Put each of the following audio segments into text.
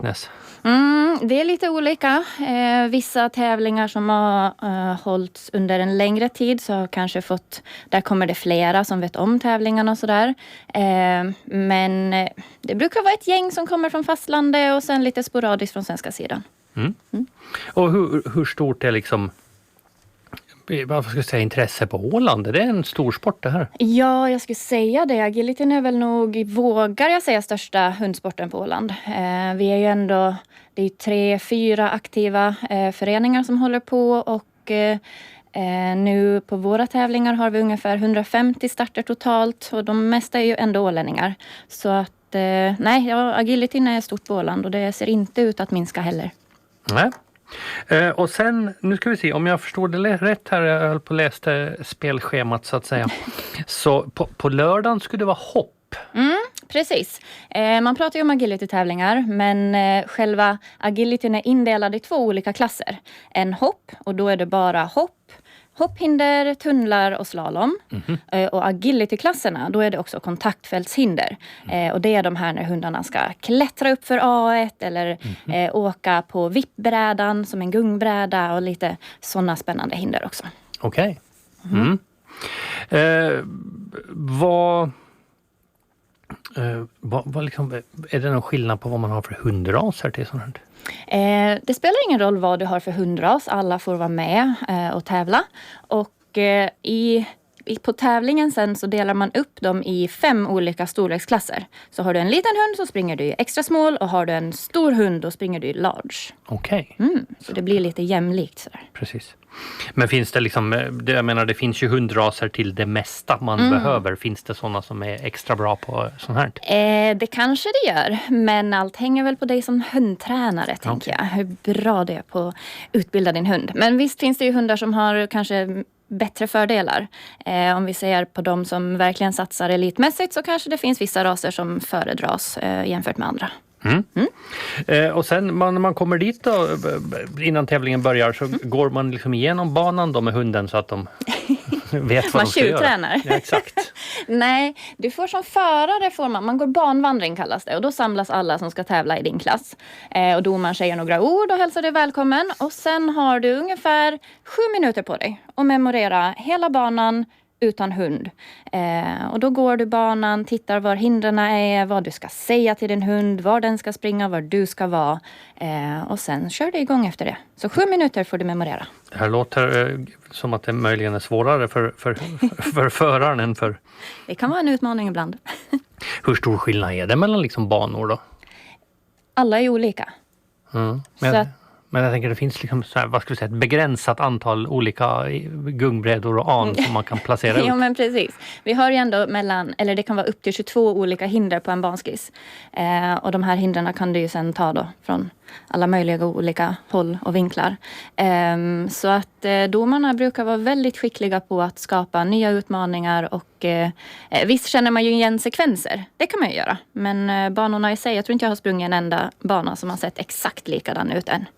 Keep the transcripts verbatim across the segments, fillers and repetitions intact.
fitness? Mm, det är lite olika. Eh, vissa tävlingar som har eh, hållits under en längre tid så har kanske fått, där kommer det flera som vet om tävlingarna och sådär. Eh, men eh, det brukar vara ett gäng som kommer från fastlandet och sen lite sporadiskt från svenska sidan. Mm. Mm. Och hur, hur stort är liksom vad ska jag säga, intresse på Åland? Det är en stor sport det här. Ja, jag skulle säga det. Agilityn är väl nog, vågar jag säga, största hundsporten på Åland. Eh, vi är ju ändå, det är tre, fyra aktiva eh, föreningar som håller på och eh, nu på våra tävlingar har vi ungefär hundrafemtio starter totalt och de mesta är ju ändå ålänningar. Så att, eh, nej, ja, agilityn är stort på Åland och det ser inte ut att minska heller. Nej. Eh, och sen, nu ska vi se, om jag förstår det rätt här, jag höll på att läste spelschemat så att säga. Så på, på lördagen skulle det vara hopp. Mm, precis. Eh, man pratar ju om agility-tävlingar, men eh, själva agilityn är indelad i två olika klasser. En hopp, och då är det bara hopp, hopphinder, tunnlar och slalom. Mm-hmm. Eh, och agility-klasserna, då är det också kontaktfältshinder. Mm. Eh, och det är de här när hundarna ska klättra upp för A ett eller mm-hmm. eh, åka på vippbrädan som en gungbräda och lite sådana spännande hinder också. Okej. Okay. Mm. Mm. Eh, vad... Uh, vad, vad liksom, är det någon skillnad på vad man har för hundraser till sånt här? Eh, det spelar ingen roll vad du har för hundras. Alla får vara med eh, och tävla. Och eh, i, i, på tävlingen sen så delar man upp dem i fem olika storleksklasser. Så har du en liten hund så springer du i extra small och har du en stor hund då springer du i large. Okej. Okay. Mm, så det blir lite jämlikt så där. Precis. Men finns det liksom, jag menar det finns ju hundraser till det mesta man mm. behöver. Finns det sådana som är extra bra på sånt här? Eh, det kanske det gör, men allt hänger väl på dig som hundtränare, tänker okay. jag. Hur bra det är på att utbilda din hund. Men visst finns det ju hundar som har kanske bättre fördelar. Eh, om vi ser på de som verkligen satsar elitmässigt så kanske det finns vissa raser som föredras eh, jämfört med andra. Mm. Mm. Eh, och sen man, när man kommer dit då, innan tävlingen börjar så mm. går man liksom igenom banan då med hunden så att de vet vad man de ska göra. tjuvtränar. Ja, exakt. Nej, du får som förare får man, man går banvandring kallas det och då samlas alla som ska tävla i din klass. Eh, och domaren säger några ord och hälsar dig välkommen och sen har du ungefär sju minuter på dig att memorera hela banan utan hund. Eh, och då går du banan, tittar var hindren är, vad du ska säga till din hund, var den ska springa, var du ska vara. Eh, och sen kör du igång efter det. Så sju minuter får du memorera. Det här låter eh, som att det möjligen är svårare för, för, för föraren än för... Det kan vara en utmaning ibland. Hur stor skillnad är det mellan liksom banor då? Alla är olika. Mm. Men... Så att Men jag tänker det finns liksom så här, vad ska vi säga, ett begränsat antal olika gungbrädor och an som man kan placera ut. Ja men precis. Vi har ju ändå mellan, eller det kan vara upp till tjugotvå olika hinder på en banskiss. Eh, och de här hindren kan du ju sen ta då från alla möjliga olika håll och vinklar. Eh, så att eh, domarna brukar vara väldigt skickliga på att skapa nya utmaningar och eh, visst känner man ju igen sekvenser. Det kan man ju göra. Men eh, banorna i sig, jag tror inte jag har sprungit en enda bana som har sett exakt likadan ut än.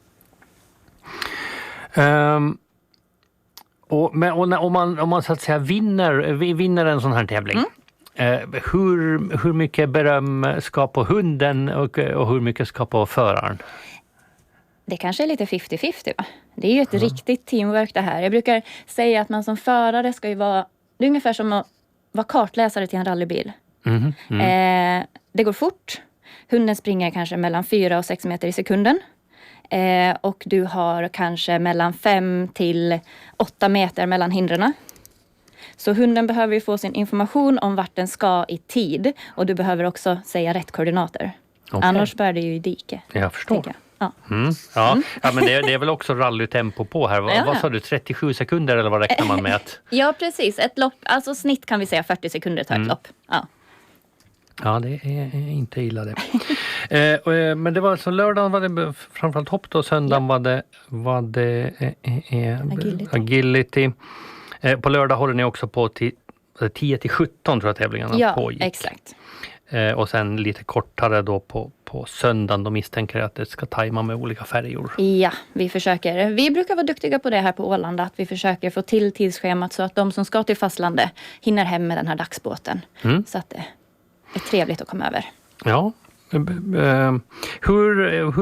Um, och, men, och när, om, man, om man så att säga vinner, vinner en sån här tävling, mm. eh, hur, hur mycket beröm ska på hunden och, och hur mycket ska på föraren? Det kanske är lite femtio femtio va? Det är ju ett mm. riktigt teamwork det här. Jag brukar säga att man som förare ska ju vara, det är ungefär som att vara kartläsare till en rallybil. Mm. Mm. Eh, det går fort. Hunden springer kanske mellan fyra och sex meter i sekunden. Eh, och du har kanske mellan fem till åtta meter mellan hindren. Så hunden behöver ju få sin information om vart den ska i tid. Och du behöver också säga rätt koordinater. Okay. Annars bär det ju i dike. Jag förstår. Jag. Ja. Mm. Ja. Mm. ja, men det är, det är väl också rallytempo på här. Vad, ja. vad sa du, trettiosju sekunder eller vad räknar man med? Att... ja, precis. Ett lopp, alltså snitt kan vi säga fyrtio sekunder tar ett mm. lopp. Ja. Ja, det är inte illa det. eh, och, men det var alltså lördagen var det framförallt hopp då, söndagen ja. var det, var det eh, eh, agility. agility. Eh, på lördag håller ni också på till tio till sjutton tror jag tävlingarna ja, pågick. Ja, exakt. Eh, och sen lite kortare då på, på söndagen, då misstänker jag att det ska tajma med olika färjor. Ja, vi försöker. Vi brukar vara duktiga på det här på Åland, att vi försöker få till tidsschemat så att de som ska till fastlandet hinner hem med den här dagsbåten. Mm. Så att det är trevligt att komma över. Ja. Uh, hur, hur